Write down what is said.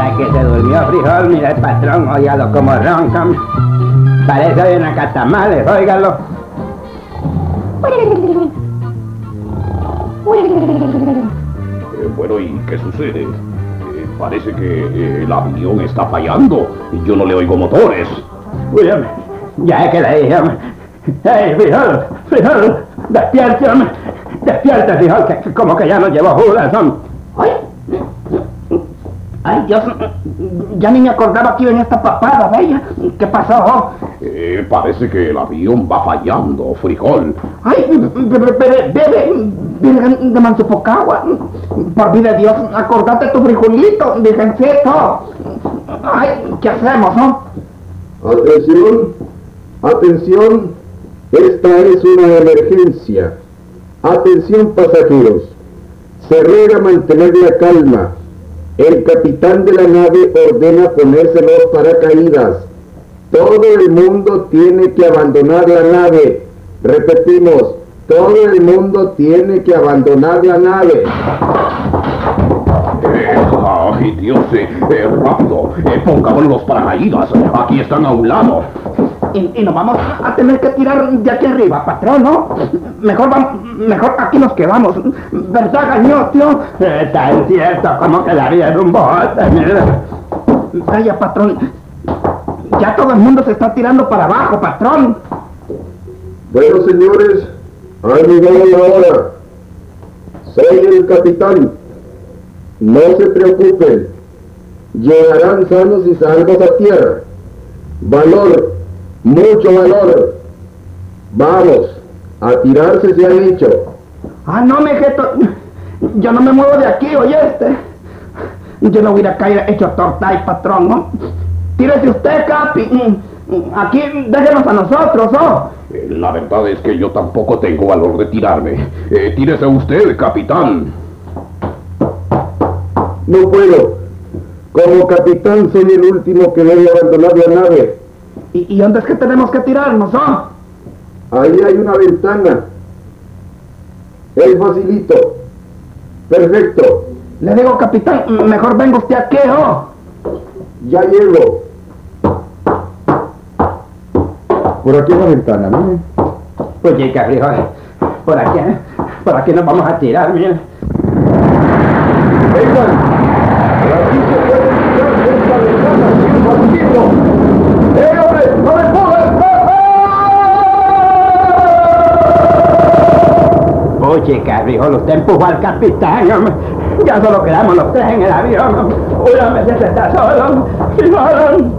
¿Será que se durmió Frijol? Mira el patrón, óigalo como ronca. Parece de una catamales, óigalo. Bueno, ¿y qué sucede? Parece que el avión está fallando y yo no le oigo motores. Óyeme, ya es que le dije, hombre. ¡Hey, Frijol! ¡Frijol! ¡Despierte, hombre! ¡Despierte, Frijol! Que como que ya nos llevó Judas, hombre. ¡Ay! ¡Ay, Dios! Ya ni me acordaba que iba en esta papada, ¿veis? ¿Qué pasó? Parece que el avión va fallando, Frijol. ¡Ay! ¡Bebe! ¡Virgen de Mansupocagua! Por vida de Dios, acordate tu frijolito, virgencito. ¡Ay! ¿Qué hacemos, no? Atención, atención, esta es una emergencia. Atención pasajeros, se ruega mantener la calma. El capitán de la nave ordena ponerse los paracaídas. Todo el mundo tiene que abandonar la nave. Repetimos, todo el mundo tiene que abandonar la nave. ¡Ay, Dios! ¡Rápido! ¡Pongamos los paracaídas! Aquí están a un lado. Y nos vamos a tener que tirar de aquí arriba, patrón, ¿no? Mejor aquí nos quedamos. ¿Verdad, Gañotio? Tan cierto como que la vida es un bote, mira. Vaya, patrón. Ya todo el mundo se está tirando para abajo, patrón. Bueno, señores, ha llegado la hora. Soy el capitán. No se preocupen. Llegarán sanos y salvos a tierra. Valor, mucho valor. Vamos, a tirarse se ha dicho. Ah, no, mejeto. Yo no me muevo de aquí, oye Yo no voy a caer hecho torta y patrón, ¿no? Tírese usted, capi. Aquí déjenos a nosotros, ¿no? La verdad es que yo tampoco tengo valor de tirarme. Tírese usted, capitán. No puedo. Como capitán soy el último que debe abandonar la nave. ¿Y dónde es que tenemos que tirarnos, no? Ahí hay una ventana. Es facilito. Perfecto. Le digo, capitán, mejor venga usted aquí, ¿no? Ya llego. Por aquí es la ventana, miren. Oye, Frijol, por aquí nos vamos a tirar, miren. Vengan. Aquí se puede tirar de esta ventana sin facilito. ¡Hombre! ¡No me empujes! Oye, Frijol, usted empujó al capitán, hombre. Ya solo quedamos los tres en el avión, hombre. Una vez está solo, Frijol.